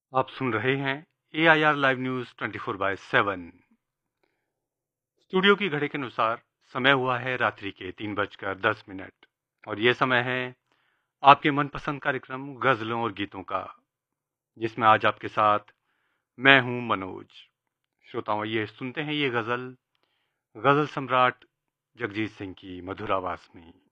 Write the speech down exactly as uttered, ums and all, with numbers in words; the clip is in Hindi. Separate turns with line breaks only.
आप सुन रहे हैं ए I R live news twenty four by seven. Studio की घड़ी के अनुसार समय हुआ है रात्रि के तीन बजकर दस मिनट और ये समय है आपके मनपसंद कार्यक्रम गजलों और गीतों का, जिसमें आज आपके साथ मैं हूं मनोज। श्रोताओं, ये सुनते हैं ये गजल गजल सम्राट जगजीत सिंह की मधुर आवाज में।